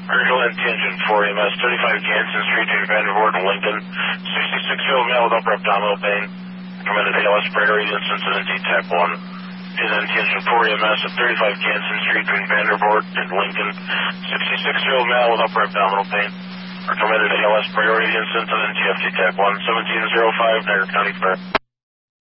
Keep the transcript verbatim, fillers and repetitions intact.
Virgil and Tangent four E M S, thirty-five Jansen Street between Vandervoort and Lincoln. sixty-six-year-old male with upper abdominal pain. Recommended A L S priority incident and D-Type one. Is in Tangent four E M S at thirty-five Jansen Street between Vandervoort and Lincoln. sixty-six-year-old male with upper abdominal pain. Recommended A L S priority incident and T F T Type one. seventeen oh five, Niagara County Fair.